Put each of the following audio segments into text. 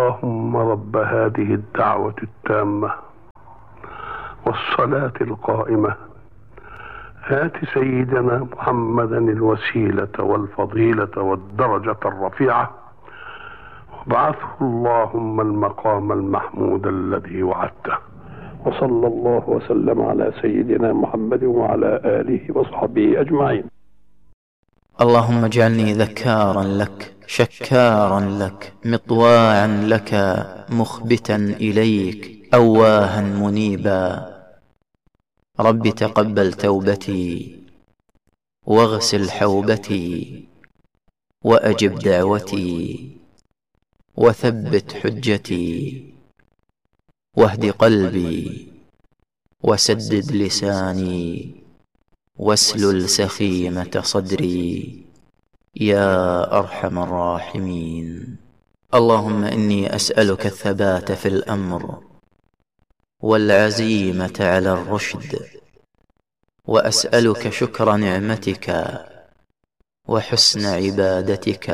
اللهم رب هذه الدعوة التامة والصلاة القائمة آت سيدنا محمدا الوسيلة والفضيلة والدرجة الرفيعة وابعثه اللهم المقام المحمود الذي وعدته. وصلى الله وسلم على سيدنا محمد وعلى آله وصحبه أجمعين. اللهم اجعلني ذكارا لك شكارا لك مطواعا لك مخبتا إليك أواها منيبا. رب تقبل توبتي واغسل حوبتي وأجب دعوتي وثبت حجتي واهد قلبي وسدد لساني واسلل سخيمة صدري يا أرحم الراحمين. اللهم إني أسألك الثبات في الأمر والعزيمة على الرشد، وأسألك شكر نعمتك وحسن عبادتك،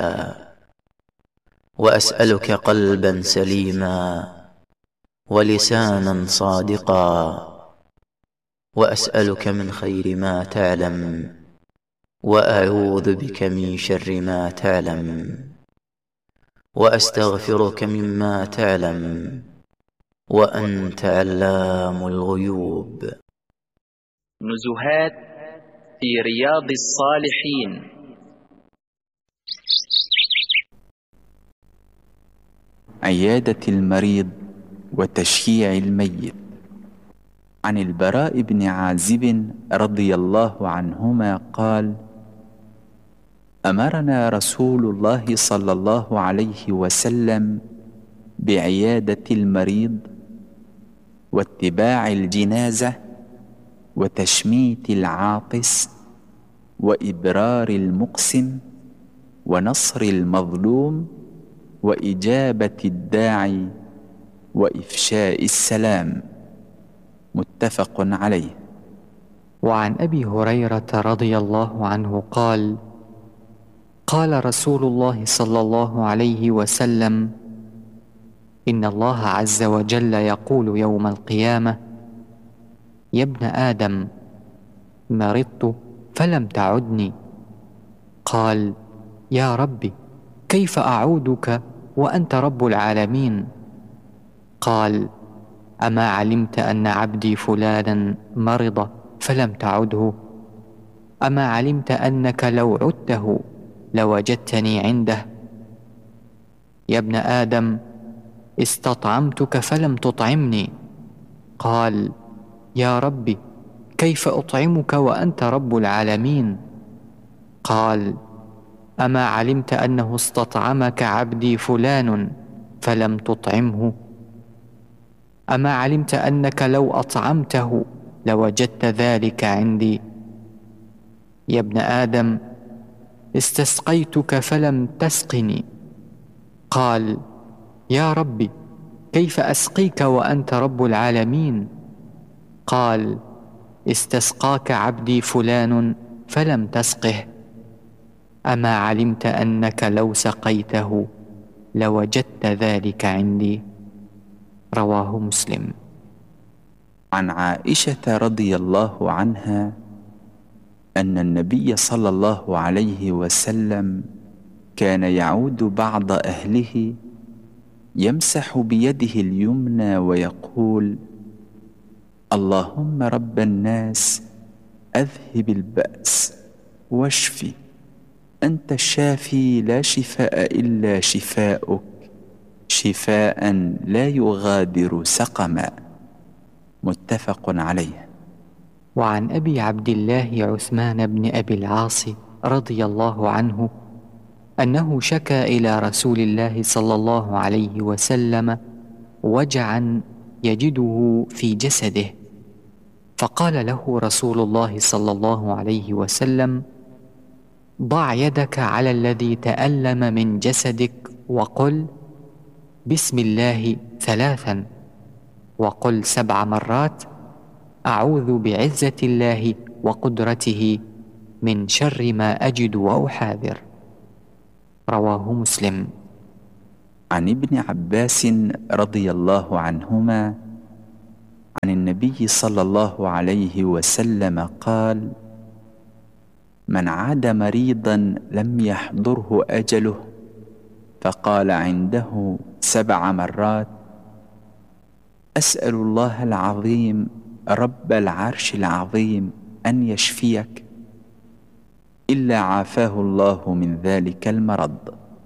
وأسألك قلبا سليما ولسانا صادقا، وأسألك من خير ما تعلم وأعوذ بك من شر ما تعلم، وأستغفرك مما تعلم وأنت علام الغيوب. نزهات في رياض الصالحين. عيادة المريض وتشييع الميت. عن البراء بن عازب رضي الله عنهما قال: أمرنا رسول الله صلى الله عليه وسلم بعيادة المريض واتباع الجنازة وتشميت العاطس وإبرار المقسم ونصر المظلوم وإجابة الداعي وإفشاء السلام. متفق عليه. وعن أبي هريرة رضي الله عنه قال: قال رسول الله صلى الله عليه وسلم: إن الله عز وجل يقول يوم القيامة: يا ابن آدم، مرضت فلم تعدني. قال: يا ربي، كيف أعودك وأنت رب العالمين؟ قال: أما علمت أن عبدي فلانا مرض فلم تعده؟ أما علمت أنك لو عدته لوجدتني عنده؟ يا ابن آدم، استطعمتك فلم تطعمني. قال: يا ربي، كيف أطعمك وأنت رب العالمين؟ قال: أما علمت أنه استطعمك عبدي فلان فلم تطعمه؟ أما علمت أنك لو أطعمته لوجدت ذلك عندي؟ يا ابن آدم، استسقيتك فلم تسقني. قال: يا ربي، كيف أسقيك وأنت رب العالمين؟ قال: استسقاك عبدي فلان فلم تسقه. أما علمت أنك لو سقيته لوجدت ذلك عندي؟ رواه مسلم. عن عائشة رضي الله عنها أن النبي صلى الله عليه وسلم كان يعود بعض أهله يمسح بيده اليمنى ويقول: اللهم رب الناس، أذهب البأس واشفي، أنت الشافي لا شفاء إلا شفاؤك، شفاء لا يغادر سقما. متفق عليه. وعن أبي عبد الله عثمان بن أبي العاص رضي الله عنه أنه شكى إلى رسول الله صلى الله عليه وسلم وجعا يجده في جسده، فقال له رسول الله صلى الله عليه وسلم: ضع يدك على الذي تألم من جسدك وقل: بسم الله 3، وقل 7 مرات: أعوذ بعزة الله وقدرته من شر ما أجد وأحاذر. رواه مسلم. عن ابن عباس رضي الله عنهما عن النبي صلى الله عليه وسلم قال: من عاد مريضا لم يحضره أجله فقال عنده 7 مرات: أسأل الله العظيم رب العرش العظيم أن يشفيك، إلا عافاه الله من ذلك المرض.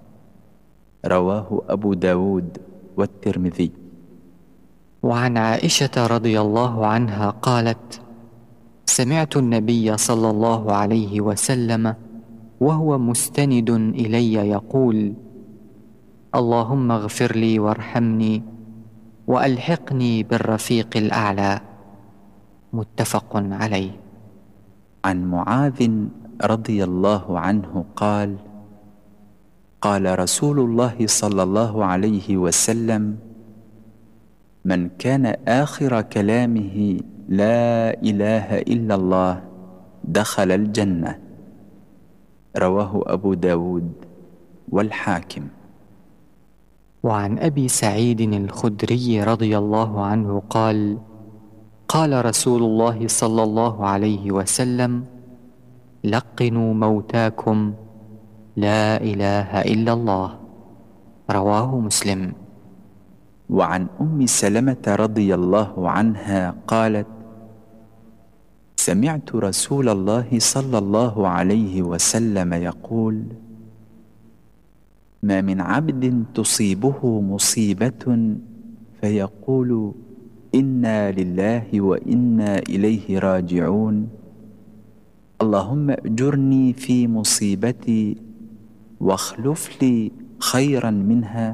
رواه أبو داود والترمذي. وعن عائشة رضي الله عنها قالت: سمعت النبي صلى الله عليه وسلم وهو مستند إلي يقول: اللهم اغفر لي وارحمني وألحقني بالرفيق الأعلى. متفق عليه. عن معاذ رضي الله عنه قال: قال رسول الله صلى الله عليه وسلم: من كان آخر كلامه لا إله إلا الله دخل الجنة. رواه أبو داود والحاكم. وعن أبي سعيد الخدري رضي الله عنه قال: قال رسول الله صلى الله عليه وسلم: لقنوا موتاكم لا إله إلا الله. رواه مسلم. وعن أم سلمة رضي الله عنها قالت: سمعت رسول الله صلى الله عليه وسلم يقول: ما من عبد تصيبه مصيبة فيقول إنا لله وإنا إليه راجعون، اللهم أجرني في مصيبتي واخلف لي خيرا منها،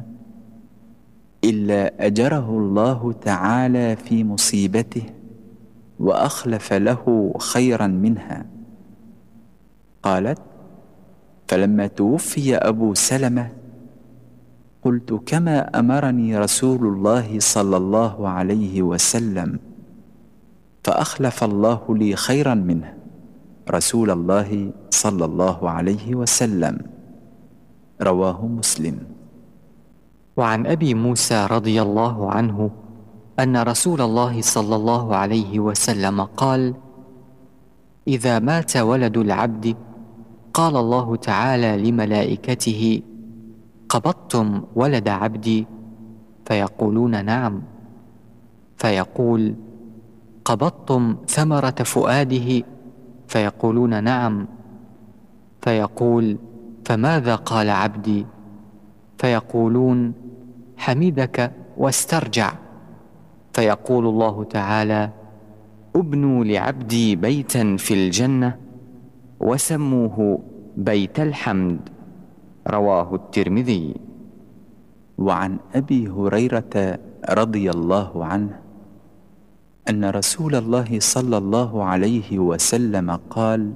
إلا أجره الله تعالى في مصيبته وأخلف له خيرا منها. قالت: فلما توفي أبو سلمة قلت كما أمرني رسول الله صلى الله عليه وسلم، فأخلف الله لي خيرا منه رسول الله صلى الله عليه وسلم. رواه مسلم. وعن أبي موسى رضي الله عنه أن رسول الله صلى الله عليه وسلم قال: إذا مات ولد العبد قال الله تعالى لملائكته: قبضتم ولد عبدي؟ فيقولون: نعم. فيقول: قبضتم ثمرة فؤاده؟ فيقولون: نعم. فيقول: فماذا قال عبدي؟ فيقولون: حمدك واسترجع. فيقول الله تعالى: ابنوا لعبدي بيتا في الجنة وسموه بيت الحمد. رواه الترمذي. وعن أبي هريرة رضي الله عنه أن رسول الله صلى الله عليه وسلم قال: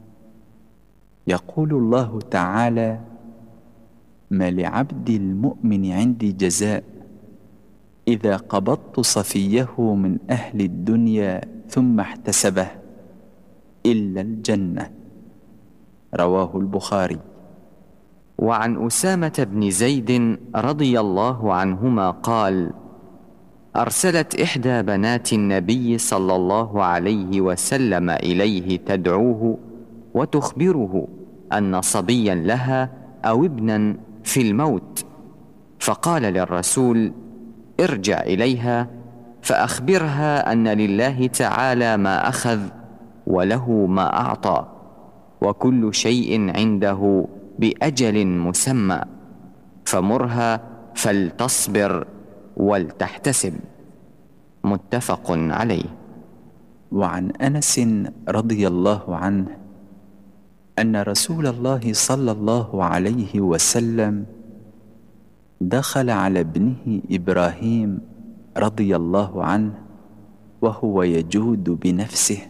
يقول الله تعالى: ما لعبد المؤمن عندي جزاء إذا قبضت صفيه من أهل الدنيا ثم احتسبه إلا الجنة. رواه البخاري. وعن أسامة بن زيد رضي الله عنهما قال: أرسلت إحدى بنات النبي صلى الله عليه وسلم إليه تدعوه وتخبره أن صبيا لها أو ابنا في الموت، فقال للرسول: ارجع إليها فأخبرها أن لله تعالى ما أخذ وله ما أعطى، وكل شيء عنده بأجل مسمى، فمرها فلتصبر ولتحتسب. متفق عليه. وعن أنس رضي الله عنه أن رسول الله صلى الله عليه وسلم دخل على ابنه إبراهيم رضي الله عنه وهو يجود بنفسه،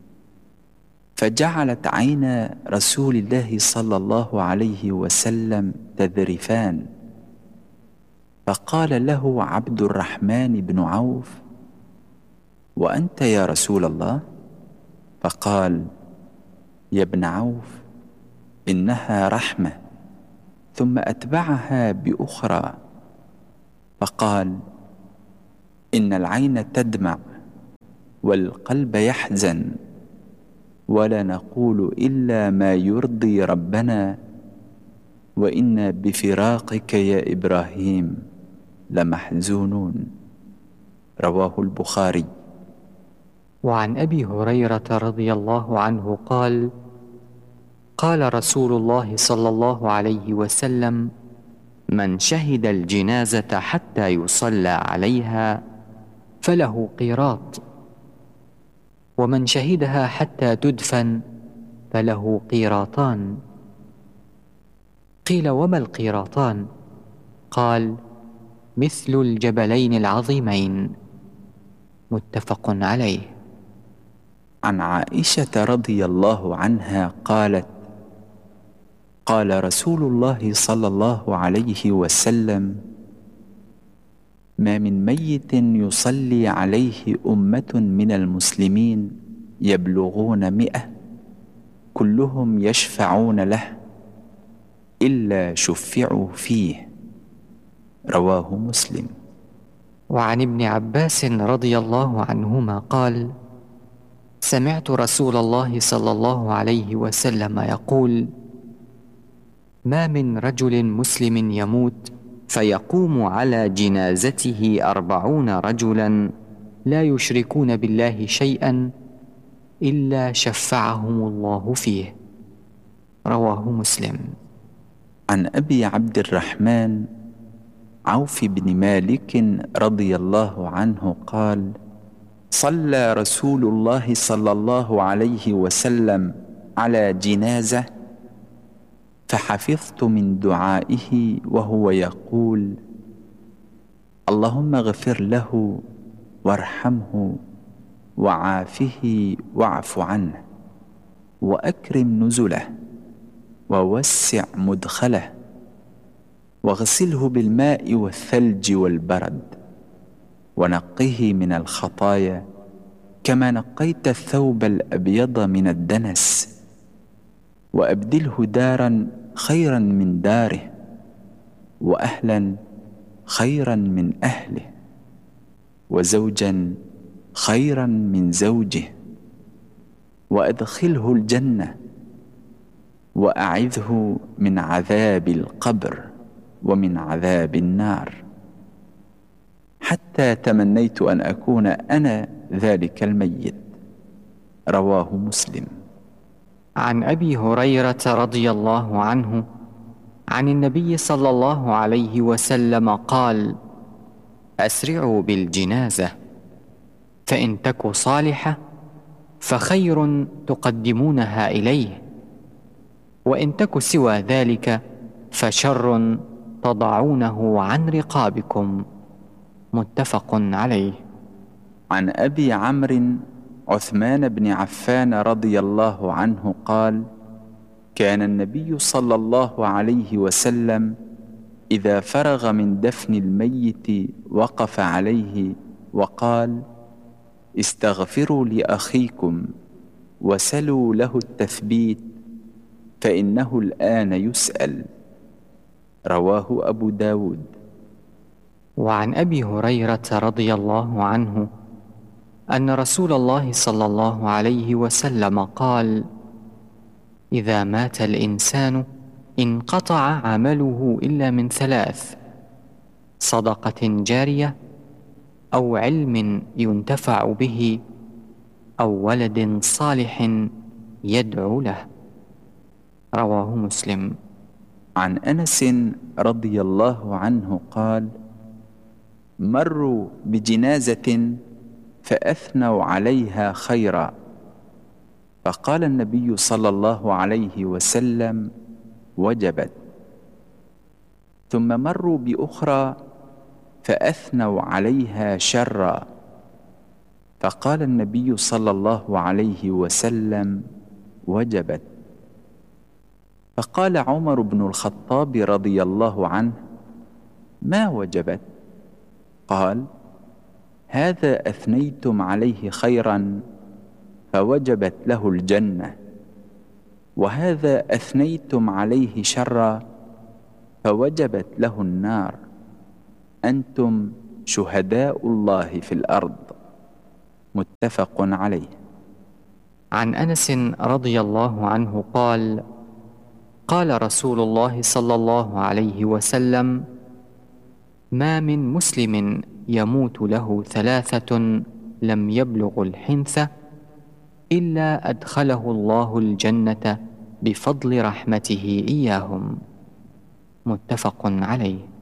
فجعلت عينا رسول الله صلى الله عليه وسلم تذرفان، فقال له عبد الرحمن بن عوف: وأنت يا رسول الله؟ فقال: يا ابن عوف، إنها رحمة. ثم أتبعها بأخرى فقال: إن العين تدمع والقلب يحزن، ولا نقول إلا ما يرضي ربنا، وإنا بفراقك يا إبراهيم لمحزونون. رواه البخاري. وعن أبي هريرة رضي الله عنه قال: قال رسول الله صلى الله عليه وسلم: من شهد الجنازة حتى يصلى عليها فله قيراط، ومن شهدها حتى تدفن فله قيراطان. قيل: وما القيراطان؟ قال: مثل الجبلين العظيمين. متفق عليه. عن عائشة رضي الله عنها قالت: قال رسول الله صلى الله عليه وسلم: ما من ميت يصلي عليه أمة من المسلمين يبلغون 100 كلهم يشفعون له إلا شفعوا فيه. رواه مسلم. وعن ابن عباس رضي الله عنهما قال: سمعت رسول الله صلى الله عليه وسلم يقول: ما من رجل مسلم يموت فيقوم على جنازته 40 رجلا لا يشركون بالله شيئا إلا شفعهم الله فيه. رواه مسلم. عن أبي عبد الرحمن عوف بن مالك رضي الله عنه قال: صلى رسول الله صلى الله عليه وسلم على جنازة، فحفظت من دعائه وهو يقول: اللهم اغفر له وارحمه وعافه واعف عنه وأكرم نزله ووسع مدخله واغسله بالماء والثلج والبرد ونقه من الخطايا كما نقيت الثوب الأبيض من الدنس، وأبدله دارا خيرا من داره وأهلا خيرا من أهله وزوجا خيرا من زوجه، وأدخله الجنة وأعذه من عذاب القبر ومن عذاب النار، حتى تمنيت أن أكون أنا ذلك الميت. رواه مسلم. عن أبي هريرة رضي الله عنه عن النبي صلى الله عليه وسلم قال: أسرعوا بالجنازة، فإن تك صالحة فخير تقدمونها إليه، وإن تك سوى ذلك فشر تضعونه عن رقابكم. متفق عليه. عن أبي عمرو عثمان بن عفان رضي الله عنه قال: كان النبي صلى الله عليه وسلم إذا فرغ من دفن الميت وقف عليه وقال: استغفروا لأخيكم وسلوا له التثبيت فإنه الآن يسأل. رواه أبو داود. وعن أبي هريرة رضي الله عنه أن رسول الله صلى الله عليه وسلم قال: إذا مات الإنسان انقطع عمله إلا من 3: صدقة جارية، أو علم ينتفع به، أو ولد صالح يدعو له. رواه مسلم. عن أنس رضي الله عنه قال: مروا بجنازة فأثنوا عليها خيرا، فقال النبي صلى الله عليه وسلم: وجبت. ثم مروا بأخرى فأثنوا عليها شرا، فقال النبي صلى الله عليه وسلم: وجبت. فقال عمر بن الخطاب رضي الله عنه: ما وجبت؟ قال: هذا أثنيتم عليه خيرا فوجبت له الجنة، وهذا أثنيتم عليه شرا فوجبت له النار. أنتم شهداء الله في الأرض. متفق عليه. عن أنس رضي الله عنه قال: قال رسول الله صلى الله عليه وسلم: ما من مسلم يموت له 3 لم يبلغ الحنث إلا أدخله الله الجنة بفضل رحمته إياهم. متفق عليه.